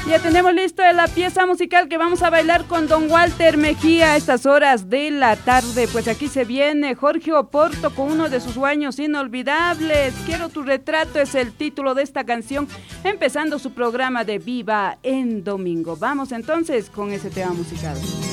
Ya tenemos listo la pieza musical que vamos a bailar con don Walter Mejía a estas horas de la tarde. Pues aquí se viene Jorge Oporto con uno de sus sueños inolvidables. Quiero tu retrato es el título de esta canción, empezando su programa de Viva en Domingo. Vamos entonces con ese tema musical.